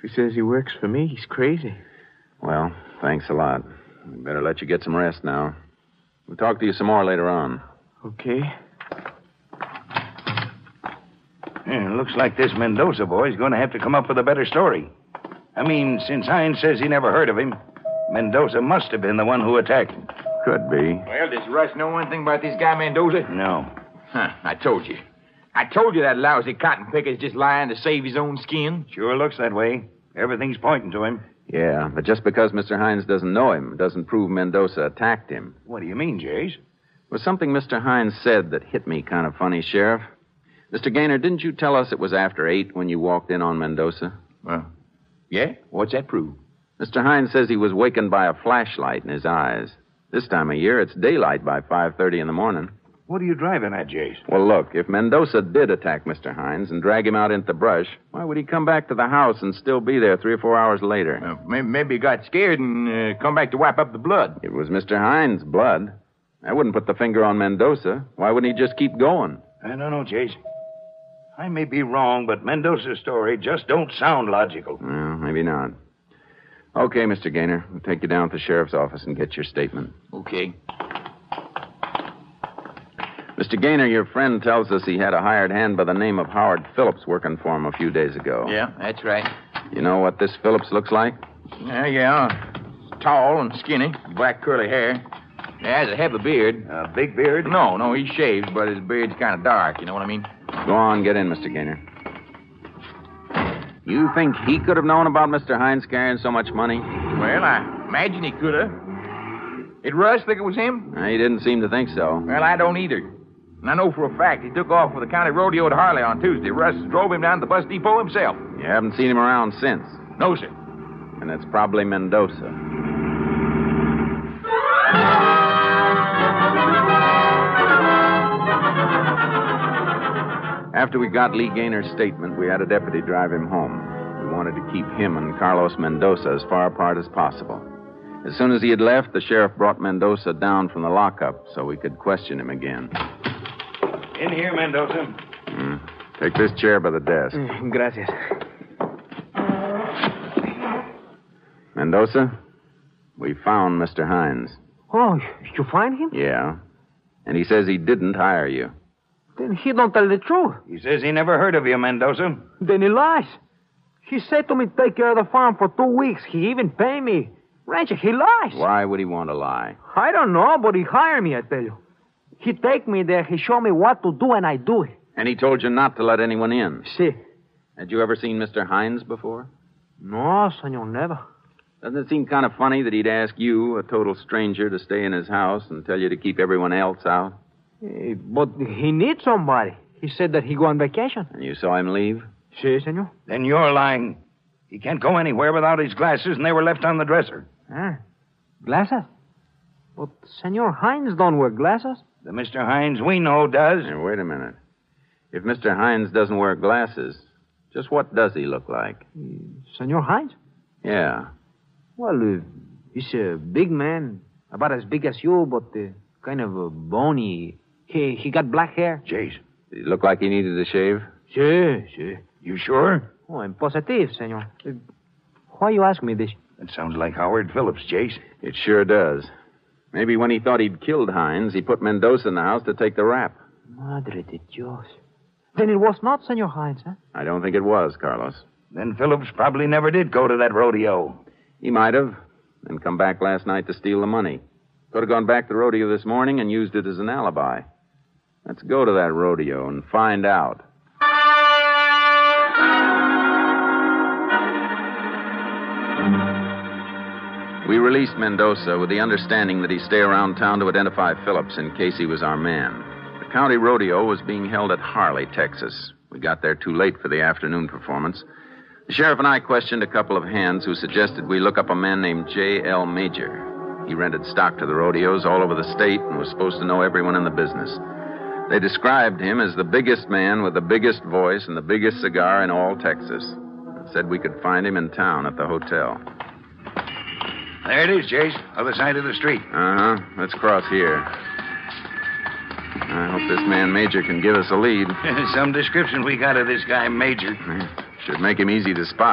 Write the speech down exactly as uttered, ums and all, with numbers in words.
If he says he works for me, he's crazy. Well, thanks a lot. We better let you get some rest now. We'll talk to you some more later on. Okay. Yeah, looks like this Mendoza boy's going to have to come up with a better story. I mean, since Hines says he never heard of him, Mendoza must have been the one who attacked him. Could be. Well, does Russ know anything about this guy Mendoza? No. Huh, I told you. I told you that lousy cotton picker's just lying to save his own skin. Sure looks that way. Everything's pointing to him. Yeah, but just because Mister Hines doesn't know him doesn't prove Mendoza attacked him. What do you mean, Jace? Was something Mister Hines said that hit me kind of funny, Sheriff. Mister Gaynor, didn't you tell us it was after eight when you walked in on Mendoza? Well, yeah? What's that prove? Mister Hines says he was wakened by a flashlight in his eyes. This time of year, it's daylight by five thirty in the morning. What are you driving at, Jace? Well, look, if Mendoza did attack Mister Hines and drag him out into the brush, why would he come back to the house and still be there three or four hours later? Uh, maybe, maybe he got scared and uh, come back to wipe up the blood. It was Mister Hines' blood. I wouldn't put the finger on Mendoza. Why wouldn't he just keep going? I don't know, Jace. I may be wrong, but Mendoza's story just don't sound logical. Well, maybe not. Okay, Mister Gaynor. We'll take you down to the sheriff's office and get your statement. Okay. Mister Gaynor, your friend tells us he had a hired hand by the name of Howard Phillips working for him a few days ago. Yeah, that's right. You know what this Phillips looks like? Yeah, yeah. Tall and skinny, black curly hair. He has a heavy beard. A big beard? No, no, he shaves, but his beard's kind of dark, you know what I mean? Go on, get in, Mister Gaynor. You think he could have known about Mister Hines carrying so much money? Well, I imagine he could have. Did Russ think it was him? Uh, he didn't seem to think so. Well, I don't either. And I know for a fact he took off for the county rodeo at Harley on Tuesday. Russ drove him down to the bus depot himself. You haven't seen him around since. No, sir. And it's probably Mendoza. After we got Lee Gaynor's statement, we had a deputy drive him home. We wanted to keep him and Carlos Mendoza as far apart as possible. As soon as he had left, the sheriff brought Mendoza down from the lockup so we could question him again. In here, Mendoza. Mm. Take this chair by the desk. Mm, gracias. Mendoza, we found Mister Hines. Oh, you find him? Yeah. And he says he didn't hire you. Then he don't tell the truth. He says he never heard of you, Mendoza. Then he lies. He said to me take care of the farm for two weeks. He even paid me. Rancher, he lies. Why would he want to lie? I don't know, but he hired me, I tell you. He take me there, he show me what to do, and I do it. And he told you not to let anyone in. See. Had you ever seen Mister Hines before? No, senor, never. Doesn't it seem kind of funny that he'd ask you, a total stranger, to stay in his house and tell you to keep everyone else out? Eh, but he needs somebody. He said that he go on vacation. And you saw him leave? Si, senor. Then you're lying. He can't go anywhere without his glasses, and they were left on the dresser. Ah, glasses? But Senor Hines don't wear glasses. The Mister Hines we know does. Hey, wait a minute. If Mister Hines doesn't wear glasses, just what does he look like? Uh, Senor Hines? Yeah. Well, uh, he's a big man, about as big as you, but uh, kind of uh, bony. He he got black hair. Jace. Did he look like he needed a shave? Si, si. You sure? Oh, I'm positive, senor. Uh, why you ask me this? That sounds like Howard Phillips, Jace. It sure does. Maybe when he thought he'd killed Hines, he put Mendoza in the house to take the rap. Madre de Dios. Then it was not Senor Hines, huh? I don't think it was, Carlos. Then Phillips probably never did go to that rodeo. He might have, and come back last night to steal the money. Could have gone back to the rodeo this morning and used it as an alibi. Let's go to that rodeo and find out. We released Mendoza with the understanding that he stay around town to identify Phillips in case he was our man. The county rodeo was being held at Harley, Texas. We got there too late for the afternoon performance. The sheriff and I questioned a couple of hands who suggested we look up a man named J L. Major. He rented stock to the rodeos all over the state and was supposed to know everyone in the business. They described him as the biggest man with the biggest voice and the biggest cigar in all Texas. Said we could find him in town at the hotel. There it is, Jace. Other side of the street. Uh-huh. Let's cross here. I hope this man Major can give us a lead. Some description we got of this guy, Major. Should make him easy to spot.